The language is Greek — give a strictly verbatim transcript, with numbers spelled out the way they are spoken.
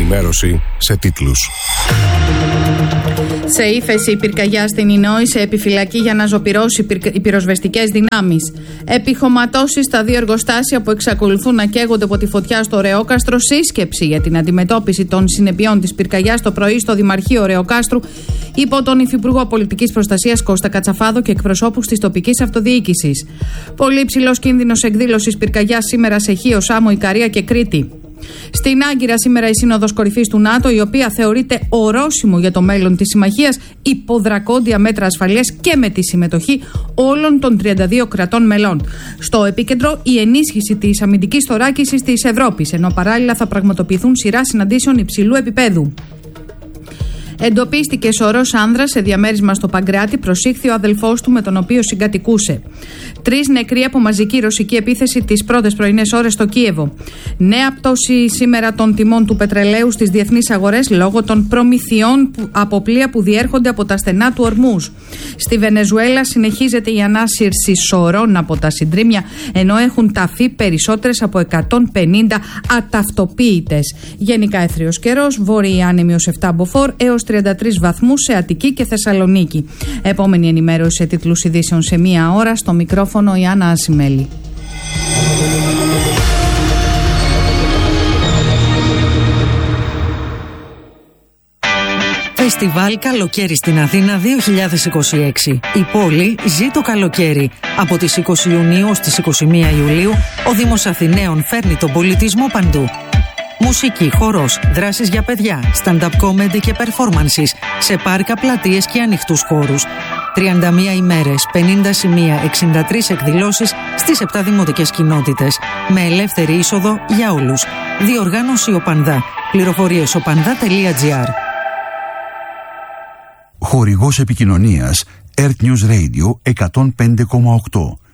ενημέρωση σε τίτλους. Σε ύφεση η πυρκαγιά στην Ινόη, σε επιφυλακή για να ζωπυρώσει οι πυροσβεστικές δυνάμεις. Επιχωματώσεις στα δύο εργοστάσια που εξακολουθούν να καίγονται από τη φωτιά στο Ρεόκαστρο. Σύσκεψη για την αντιμετώπιση των συνεπειών της πυρκαγιάς το πρωί στο Δημαρχείο Ρεοκάστρου υπό τον Υφυπουργό Πολιτικής Προστασίας Κώστα Κατσαφάδο και εκπροσώπους της τοπικής αυτοδιοίκησης. Πολύ υψηλός κίνδυνος εκδήλωσης πυρκαγιάς σήμερα σε Χίο, Σάμο, Ικαρία και Κρήτη. Στην Άγκυρα σήμερα η Σύνοδος Κορυφής του ΝΑΤΟ, η οποία θεωρείται ορόσημο για το μέλλον της συμμαχίας, υπό δρακόντια μέτρα ασφαλείας και με τη συμμετοχή όλων των τριάντα δύο κρατών μελών. Στο επίκεντρο η ενίσχυση της αμυντικής θωράκισης της Ευρώπης, ενώ παράλληλα θα πραγματοποιηθούν σειρά συναντήσεων υψηλού επίπεδου. Εντοπίστηκε σωρός άνδρας σε διαμέρισμα στο Παγκράτη, προσήχθη ο αδελφός του με τον οποίο συγκατοικούσε. Τρεις νεκροί από μαζική ρωσική επίθεση τις πρώτες πρωινές ώρες στο Κίεβο. Νέα πτώση σήμερα των τιμών του πετρελαίου στις διεθνείς αγορές λόγω των προμηθειών από πλοία που διέρχονται από τα στενά του Ορμούζ. Στη Βενεζουέλα συνεχίζεται η ανάσυρση σωρών από τα συντρίμμια, ενώ έχουν ταφεί περισσότερες από εκατόν πενήντα αταυτοποίητες. Γενικά έθριος καιρός, βόρειοι άνεμοι ως επτά μποφόρ έως τριάντα τρεις βαθμούς σε Αττική και Θεσσαλονίκη. Επόμενη ενημέρωση σε τίτλους ειδήσεων σε μία ώρα. Στο μικρόφωνο η Άννα Ασημέλη. Φεστιβάλ Καλοκαίρι στην Αθήνα δύο χιλιάδες είκοσι έξι. Η πόλη ζει το καλοκαίρι. Από τις είκοσι Ιουνίου ως τις είκοσι μία Ιουλίου, ο Δήμος Αθηναίων φέρνει τον πολιτισμό παντού. Μουσική, χορός, δράσεις για παιδιά, stand-up comedy και performances σε πάρκα, πλατείες και ανοιχτούς χώρους. τριάντα μία ημέρες, πενήντα σημεία, εξήντα τρεις εκδηλώσεις στις επτά δημοτικές κοινότητες. Με ελεύθερη είσοδο για όλους. Διοργάνωση Οπανδά. Πληροφορίες οπανδά τελεία τζι άρ. Χορηγός επικοινωνίας Earth News Radio εκατόν πέντε κόμμα οκτώ.